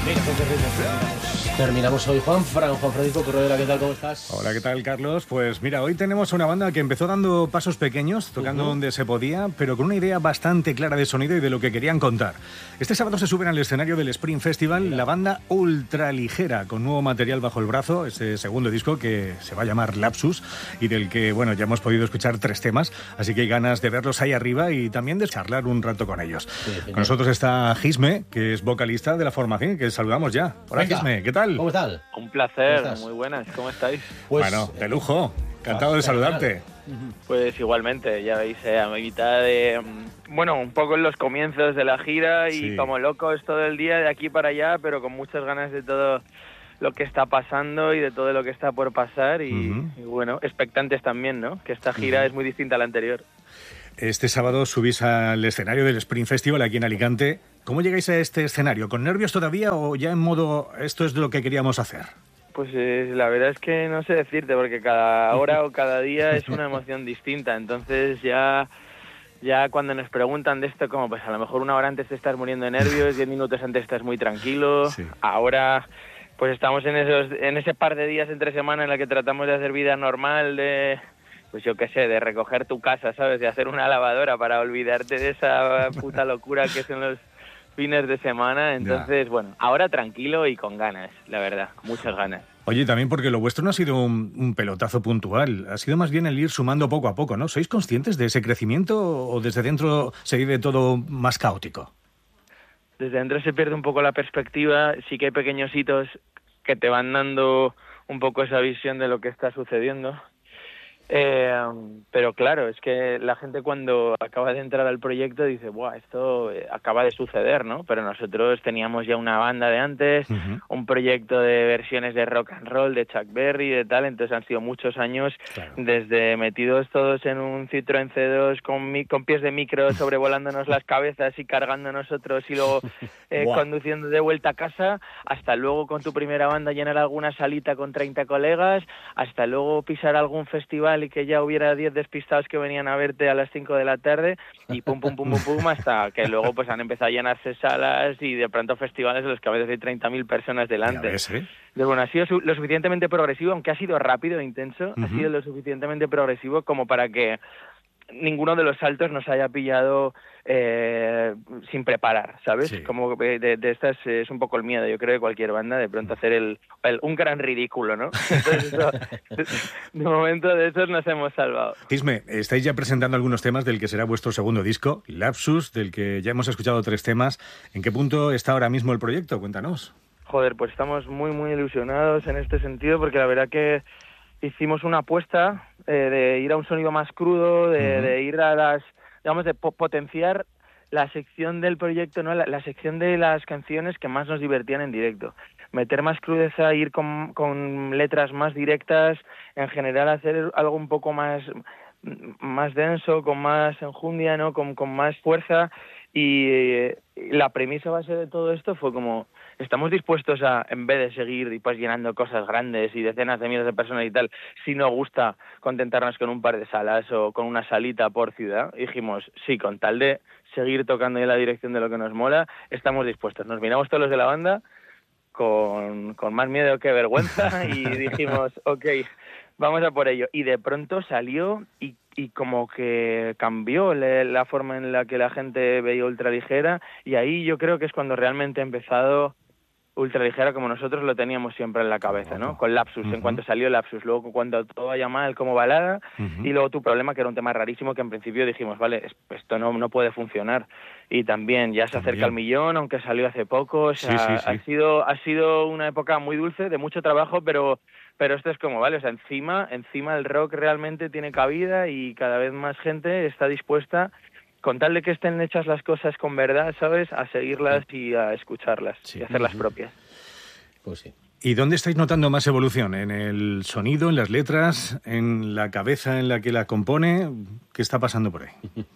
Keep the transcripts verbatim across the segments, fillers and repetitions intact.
Mira, con qué ritmo terminamos. Terminamos hoy. Juan Fran, Juan Francisco Corredera, ¿qué tal? ¿Cómo estás? Hola, ¿qué tal, Carlos? Pues mira, hoy tenemos una banda que empezó dando pasos pequeños, tocando uh-huh. donde se podía, pero con una idea bastante clara de sonido y de lo que querían contar. Este sábado se suben al escenario del Spring Festival mira. la banda Ultraligera, con nuevo material bajo el brazo, ese segundo disco que se va a llamar Lapsus y del que, bueno, ya hemos podido escuchar tres temas, así que hay ganas de verlos ahí arriba y también de charlar un rato con ellos. Sí, con nosotros está Gisme, que es vocalista de la formación, que saludamos ya. Hola, Venga. Gisme, ¿qué tal? ¿Cómo estás? Un placer, muy buenas, ¿cómo estáis? Pues, bueno, de lujo, encantado de saludarte. Pues igualmente, ya veis, eh, a mitad de, bueno, un poco en los comienzos de la gira y sí. como locos todo el día de aquí para allá, pero con muchas ganas de todo lo que está pasando y de todo lo que está por pasar y, uh-huh. y bueno, expectantes también, ¿no? Que esta gira uh-huh. es muy distinta a la anterior. Este sábado subís al escenario del Spring Festival aquí en Alicante. ¿Cómo llegáis a este escenario? ¿Con nervios todavía o ya en modo esto es lo que queríamos hacer? Pues eh, la verdad es que no sé decirte, porque cada hora o cada día es una emoción distinta. Entonces ya, ya cuando nos preguntan de esto, como pues a lo mejor una hora antes te estás muriendo de nervios, diez minutos antes estás muy tranquilo. Sí. Ahora pues estamos en esos, en ese par de días entre semana en la que tratamos de hacer vida normal, de... pues yo qué sé, de recoger tu casa, ¿sabes? De hacer una lavadora para olvidarte de esa puta locura que son los fines de semana. Entonces, ya. bueno, ahora tranquilo y con ganas, la verdad, muchas ganas. Oye, también porque lo vuestro no ha sido un, un pelotazo puntual, ha sido más bien el ir sumando poco a poco, ¿no? ¿Sois conscientes de ese crecimiento o desde dentro se vive todo más caótico? Desde dentro se pierde un poco la perspectiva, sí que hay pequeños hitos que te van dando un poco esa visión de lo que está sucediendo. Eh, pero claro, es que la gente cuando acaba de entrar al proyecto dice, ¡buah, esto acaba de suceder!, ¿no? Pero nosotros teníamos ya una banda de antes, uh-huh. un proyecto de versiones de rock and roll, de Chuck Berry, de tal, entonces han sido muchos años, claro. desde metidos todos en un Citroën C dos con, mi, con pies de micro sobrevolándonos las cabezas y cargando nosotros y luego eh, wow. conduciendo de vuelta a casa, hasta luego con tu primera banda llenar alguna salita con treinta colegas, hasta luego pisar algún festival y que ya hubiera diez despistados que venían a verte a las cinco de la tarde y pum, pum, pum, pum, pum, hasta que luego pues han empezado a llenarse salas y de pronto festivales en los que a veces hay treinta mil personas delante. Ves, ¿eh? Entonces, bueno, ha sido su- lo suficientemente progresivo, aunque ha sido rápido e intenso, uh-huh. ha sido lo suficientemente progresivo como para que ninguno de los saltos nos haya pillado eh, sin preparar, ¿sabes? Sí. Como de, de estas es un poco el miedo, yo creo, de cualquier banda, de pronto hacer el, el un gran ridículo, ¿no? Entonces, eso, de momento de esos nos hemos salvado. Gisme, estáis ya presentando algunos temas del que será vuestro segundo disco, Lapsus, del que ya hemos escuchado tres temas. ¿En qué punto está ahora mismo el proyecto? Cuéntanos. Joder, pues estamos muy, muy ilusionados en este sentido, porque la verdad que hicimos una apuesta eh, de ir a un sonido más crudo, de, uh-huh. de ir a las, digamos, de po- potenciar la sección del proyecto, ¿no? La, la sección de las canciones que más nos divertían en directo. Meter más crudeza, ir con, con letras más directas, en general hacer algo un poco más, más denso, con más enjundia, ¿no? Con, con más fuerza. Y eh, la premisa base de todo esto fue como, estamos dispuestos a, en vez de seguir pues llenando cosas grandes y decenas de miles de personas y tal, si nos gusta contentarnos con un par de salas o con una salita por ciudad, y dijimos, sí, con tal de seguir tocando en la dirección de lo que nos mola, estamos dispuestos. Nos miramos todos los de la banda con, con más miedo que vergüenza y dijimos, ok, vamos a por ello. Y de pronto salió y, y como que cambió le, la forma en la que la gente veía Ultraligera, y ahí yo creo que es cuando realmente ha empezado Ultraligera como nosotros lo teníamos siempre en la cabeza, ¿no? Con Lapsus, uh-huh. en cuanto salió Lapsus, luego cuando todo vaya mal como balada, uh-huh. y luego Tu Problema, que era un tema rarísimo que en principio dijimos, vale, esto no, no puede funcionar. Y también Ya se también. acerca al millón, aunque salió hace poco, o sea, sí, sí, sí. ha sido ha sido una época muy dulce, de mucho trabajo, pero pero esto es como, vale, o sea, encima, encima el rock realmente tiene cabida y cada vez más gente está dispuesta, con tal de que estén hechas las cosas con verdad, ¿sabes?, a seguirlas y a escucharlas, sí. y a hacerlas propias. Pues sí. ¿Y dónde estáis notando más evolución? ¿En el sonido, en las letras, en la cabeza en la que la compone? ¿Qué está pasando por ahí?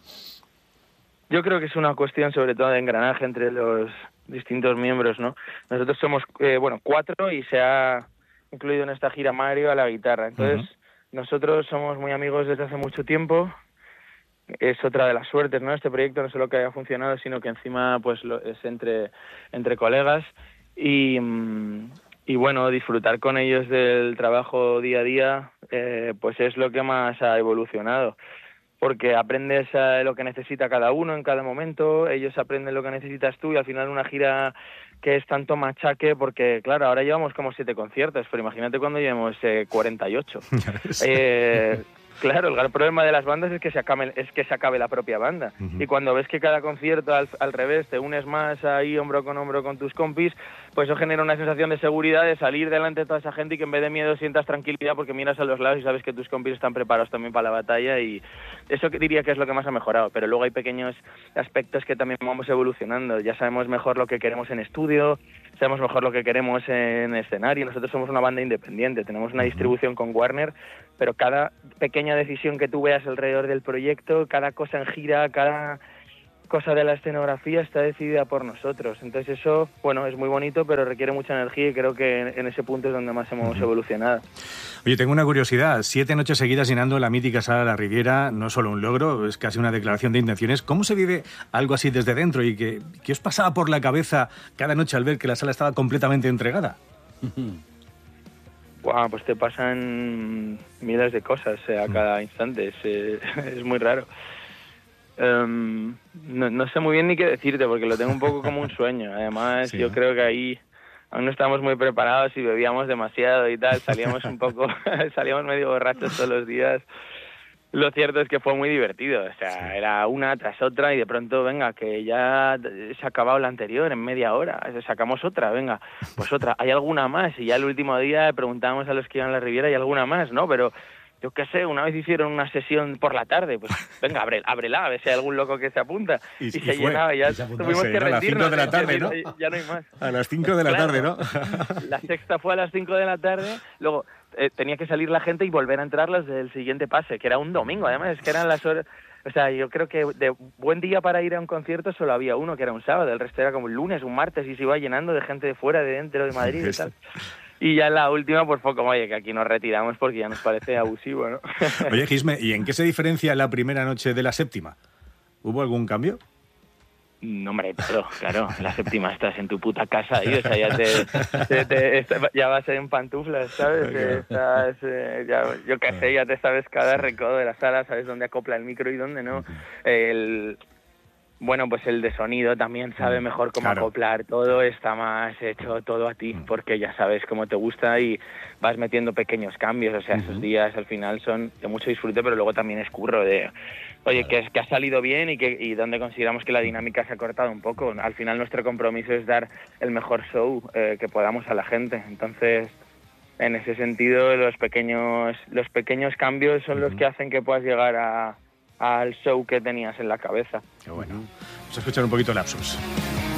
Yo creo que es una cuestión sobre todo de engranaje entre los distintos miembros, ¿no? Nosotros somos, eh, bueno, cuatro y se ha incluido en esta gira Mario a la guitarra. Entonces, uh-huh. nosotros somos muy amigos desde hace mucho tiempo. Es otra de las suertes, ¿no? Este proyecto no solo que haya funcionado, sino que encima pues lo, es entre, entre colegas. y, y bueno, disfrutar con ellos del trabajo día a día, eh, pues es lo que más ha evolucionado. Porque aprendes eh, lo que necesita cada uno en cada momento, ellos aprenden lo que necesitas tú y al final una gira que es tanto machaque, porque claro, ahora llevamos como siete conciertos, pero imagínate cuando llevemos eh, cuarenta y ocho. eh, claro, el gran problema de las bandas es que se acabe, es que se acabe la propia banda. Uh-huh. Y cuando ves que cada concierto al, al revés te unes más ahí hombro con hombro con tus compis, pues eso genera una sensación de seguridad, de salir delante de toda esa gente y que en vez de miedo sientas tranquilidad porque miras a los lados y sabes que tus compis están preparados también para la batalla, y eso diría que es lo que más ha mejorado. Pero luego hay pequeños aspectos que también vamos evolucionando. Ya sabemos mejor lo que queremos en estudio, sabemos mejor lo que queremos en escenario. Nosotros somos una banda independiente, tenemos una distribución con Warner, pero cada pequeña decisión que tú veas alrededor del proyecto, cada cosa en gira, cada cosa de la escenografía está decidida por nosotros. Entonces eso, bueno, es muy bonito, pero requiere mucha energía y creo que en ese punto es donde más hemos uh-huh. evolucionado. Oye, tengo una curiosidad. Siete noches seguidas llenando la mítica Sala La Riviera, no solo un logro, es casi una declaración de intenciones. ¿Cómo se vive algo así desde dentro y qué, qué os pasaba por la cabeza cada noche al ver que la sala estaba completamente entregada? Wow, pues te pasan miles de cosas eh, a cada instante, es, eh, es muy raro. Um, no, no sé muy bien ni qué decirte porque lo tengo un poco como un sueño. Además, sí, yo ¿no? creo que ahí aún no estamos muy preparados y bebíamos demasiado y tal, salíamos un poco, salíamos medio borrachos todos los días. Lo cierto es que fue muy divertido, o sea, sí. era una tras otra y de pronto, venga, que ya se ha acabado la anterior en media hora, sacamos otra, venga, pues otra, ¿hay alguna más? Y ya el último día preguntábamos a los que iban a la Riviera, ¿hay alguna más? ¿No? Pero yo qué sé, una vez hicieron una sesión por la tarde, pues venga, abre, ábrela, a ver si hay algún loco que se apunta. Y, y, y se fue. llenaba, ya se tuvimos que rendirnos. A las cinco de la tarde, ¿no? Ya, ya no hay más. A las cinco de la claro, tarde, ¿no? La sexta fue a las cinco de la tarde, luego eh, tenía que salir la gente y volver a entrar los del siguiente pase, que era un domingo, además, es que eran las horas... O sea, yo creo que de buen día para ir a un concierto solo había uno, que era un sábado, el resto era como un lunes, un martes, y se iba llenando de gente de fuera, de dentro, de Madrid y tal. Y ya en la última, pues fue como, oye, que aquí nos retiramos porque ya nos parece abusivo, ¿no? Oye, Gisme, ¿y en qué se diferencia la primera noche de la séptima? ¿Hubo algún cambio? No, hombre, claro, claro, la séptima estás en tu puta casa y, o sea, ya te, te, te ya vas en pantuflas, ¿sabes? Estás, eh, ya, yo qué sé, ya te sabes cada recodo de la sala, sabes dónde acopla el micro y dónde no. El... Bueno, pues el de sonido también sabe mejor cómo claro. acoplar todo, está más hecho todo a ti, porque ya sabes cómo te gusta y vas metiendo pequeños cambios, o sea, uh-huh. esos días al final son de mucho disfrute, pero luego también es curro de, oye, que, es, que ha salido bien y, que, y donde consideramos que la dinámica se ha cortado un poco. Al final nuestro compromiso es dar el mejor show eh, que podamos a la gente, entonces... En ese sentido, los pequeños los pequeños cambios son uh-huh. los que hacen que puedas llegar a... al show que tenías en la cabeza. Qué bueno. Vamos a escuchar un poquito Lapsus.